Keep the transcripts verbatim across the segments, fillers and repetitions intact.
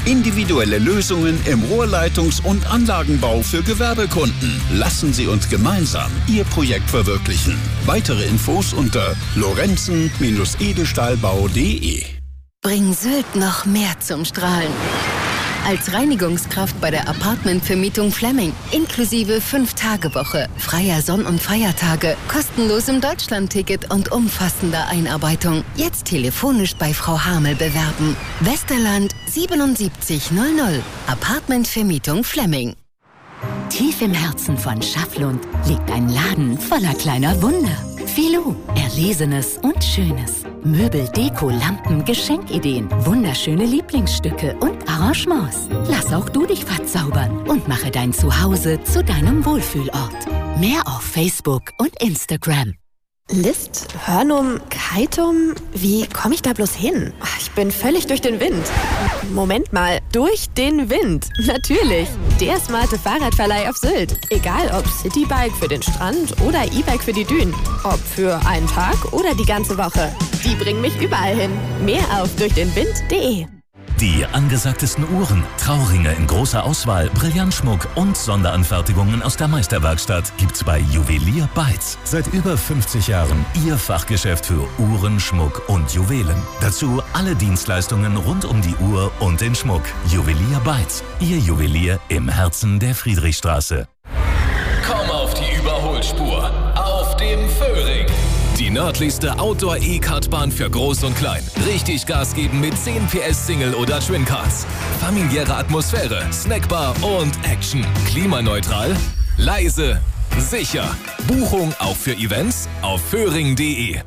Individuelle Lösungen im Rohrleitungs- und Anlagenbau für Gewerbekunden. Lassen Sie uns gemeinsam Ihr Projekt verwirklichen. Weitere Infos unter lorenzen Edelstahlbau punkt de. Bring Sylt noch mehr zum Strahlen. Als Reinigungskraft bei der Apartmentvermietung Flemming. Inklusive fünf Tage Woche, freier Sonn- und Feiertage, kostenlosem Deutschlandticket und umfassender Einarbeitung. Jetzt telefonisch bei Frau Hamel bewerben. Westerland siebenundsiebzig null null. Apartmentvermietung Flemming. Tief im Herzen von Schafflund liegt ein Laden voller kleiner Wunder. Filou, Erlesenes und Schönes. Möbel, Deko, Lampen, Geschenkideen, wunderschöne Lieblingsstücke und Arrangements. Lass auch du dich verzaubern und mache dein Zuhause zu deinem Wohlfühlort. Mehr auf Facebook und Instagram. List, Hörnum, Keitum, wie komme ich da bloß hin? Ich bin völlig durch den Wind. Moment mal, durch den Wind. Natürlich, der smarte Fahrradverleih auf Sylt. Egal ob Citybike für den Strand oder E-Bike für die Dünen. Ob für einen Tag oder die ganze Woche. Die bringen mich überall hin. Mehr auf durchdenwind punkt de. Die angesagtesten Uhren, Trauringe in großer Auswahl, Brillantschmuck und Sonderanfertigungen aus der Meisterwerkstatt gibt's bei Juwelier Beitz. Seit über fünfzig Jahren Ihr Fachgeschäft für Uhren, Schmuck und Juwelen. Dazu alle Dienstleistungen rund um die Uhr und den Schmuck. Juwelier Beitz, Ihr Juwelier im Herzen der Friedrichstraße. Komm auf die Überholspur auf dem Föhring. Die nördlichste Outdoor-E-Kartbahn für Groß und Klein. Richtig Gas geben mit zehn P S Single- oder Twin-Cars. Familiäre Atmosphäre, Snackbar und Action. Klimaneutral, leise, sicher. Buchung auch für Events auf föhring punkt de.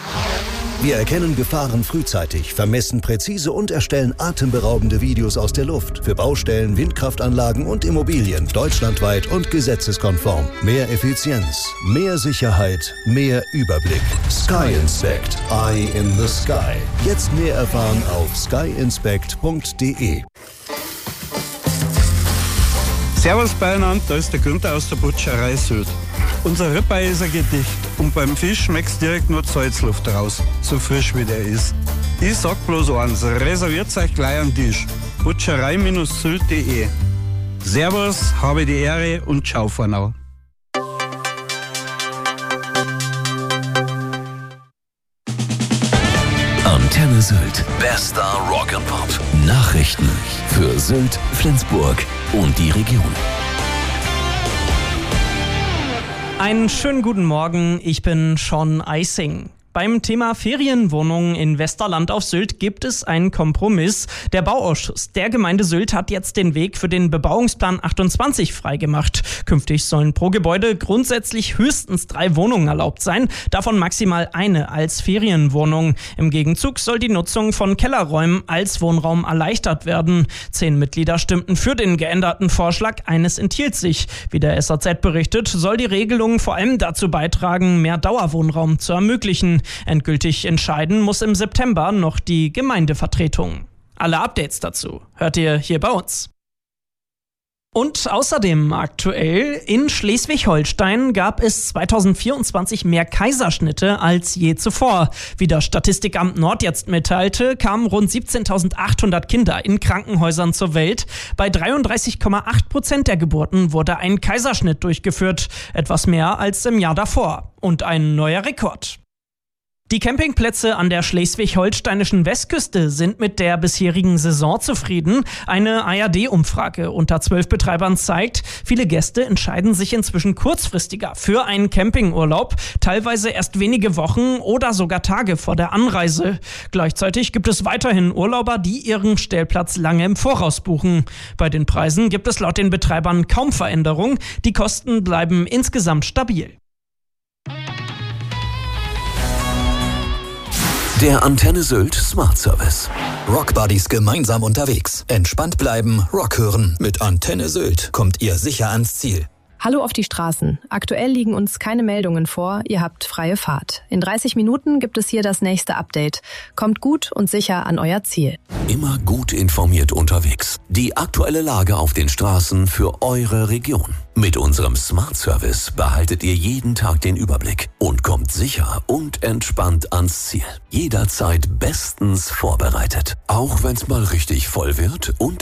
Wir erkennen Gefahren frühzeitig, vermessen präzise und erstellen atemberaubende Videos aus der Luft. Für Baustellen, Windkraftanlagen und Immobilien. Deutschlandweit und gesetzeskonform. Mehr Effizienz, mehr Sicherheit, mehr Überblick. Sky Inspect. Eye in the Sky. Jetzt mehr erfahren auf sky inspect punkt de. Servus beieinander, da ist der Günther aus der Butcherei Sylt. Unser Ribeye ist ein Gedicht und beim Fisch schmeckt's direkt nur die Salzluft raus, so frisch wie der ist. Ich sag bloß eins, reserviert euch gleich einen Tisch. butcherei Sylt punkt de. Servus, habe die Ehre und ciao for now. Antenne Sylt. Bester Rock and Pop. Nachrichten für Sylt, Flensburg und die Region. Einen schönen guten Morgen, ich bin Sean Eising. Beim Thema Ferienwohnungen in Westerland auf Sylt gibt es einen Kompromiss. Der Bauausschuss der Gemeinde Sylt hat jetzt den Weg für den Bebauungsplan achtundzwanzig freigemacht. Künftig sollen pro Gebäude grundsätzlich höchstens drei Wohnungen erlaubt sein, davon maximal eine als Ferienwohnung. Im Gegenzug soll die Nutzung von Kellerräumen als Wohnraum erleichtert werden. Zehn Mitglieder stimmten für den geänderten Vorschlag, eines enthielt sich. Wie der S A Z berichtet, soll die Regelung vor allem dazu beitragen, mehr Dauerwohnraum zu ermöglichen. Endgültig entscheiden muss im September noch die Gemeindevertretung. Alle Updates dazu hört ihr hier bei uns. Und außerdem aktuell, in Schleswig-Holstein gab es zweitausendvierundzwanzig mehr Kaiserschnitte als je zuvor. Wie das Statistikamt Nord jetzt mitteilte, kamen rund siebzehntausendachthundert Kinder in Krankenhäusern zur Welt. Bei dreiunddreißig Komma acht Prozent der Geburten wurde ein Kaiserschnitt durchgeführt, etwas mehr als im Jahr davor. Und ein neuer Rekord. Die Campingplätze an der schleswig-holsteinischen Westküste sind mit der bisherigen Saison zufrieden. Eine A R D-Umfrage unter zwölf Betreibern zeigt, viele Gäste entscheiden sich inzwischen kurzfristiger für einen Campingurlaub, teilweise erst wenige Wochen oder sogar Tage vor der Anreise. Gleichzeitig gibt es weiterhin Urlauber, die ihren Stellplatz lange im Voraus buchen. Bei den Preisen gibt es laut den Betreibern kaum Veränderung. Die Kosten bleiben insgesamt stabil. Der Antenne Sylt Smart Service. Rockbuddies gemeinsam unterwegs. Entspannt bleiben, Rock hören. Mit Antenne Sylt kommt ihr sicher ans Ziel. Hallo auf die Straßen. Aktuell liegen uns keine Meldungen vor. Ihr habt freie Fahrt. In dreißig Minuten gibt es hier das nächste Update. Kommt gut und sicher an euer Ziel. Immer gut informiert unterwegs. Die aktuelle Lage auf den Straßen für eure Region. Mit unserem Smart Service behaltet ihr jeden Tag den Überblick und kommt sicher und entspannt ans Ziel. Jederzeit bestens vorbereitet. Auch wenn's mal richtig voll wird und